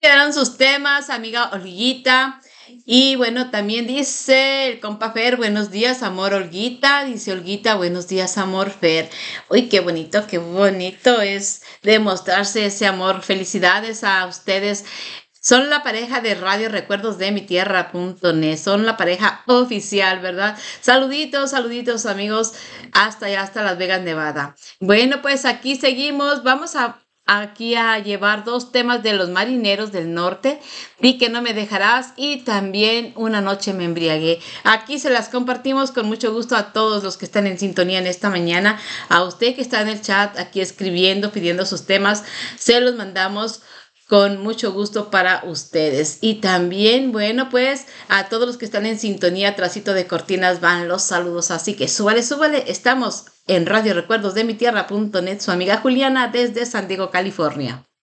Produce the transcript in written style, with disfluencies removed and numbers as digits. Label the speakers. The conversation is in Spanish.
Speaker 1: Quedaron sus temas, amiga Olguita. Y bueno, también dice el compa Fer, buenos días, amor Olguita. Dice Olguita, buenos días, amor Fer. Uy, qué bonito es demostrarse ese amor. Felicidades a ustedes. Son la pareja de Radio Recuerdos de mi tierra.net. Son la pareja oficial, ¿verdad? Saluditos, saluditos, amigos, hasta allá, hasta Las Vegas, Nevada. Bueno, pues aquí seguimos. Vamos a aquí a llevar dos temas de Los Marineros del Norte. Vi que no me dejarás y también Una noche me embriagué. Aquí se las compartimos con mucho gusto a todos los que están en sintonía en esta mañana. A usted que está en el chat aquí escribiendo, pidiendo sus temas, se los mandamos con mucho gusto para ustedes. Y también, bueno, pues a todos los que están en sintonía, trasito de cortinas van los saludos. Así que súbale, súbale. Estamos en Radio Recuerdos de mi tierra.net, su amiga Juliana desde San Diego, California.